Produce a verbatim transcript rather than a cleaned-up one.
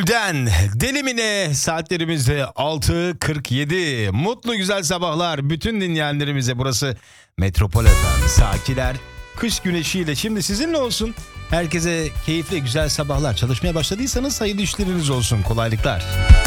Gül'den Delimine saatlerimizde altı kırk yedi. Mutlu güzel sabahlar bütün dinleyenlerimize. Burası Metropol F M. Sakiler kış güneşiyle şimdi sizinle olsun. Herkese keyifli güzel sabahlar. Çalışmaya başladıysanız hayırlı işleriniz olsun. Kolaylıklar.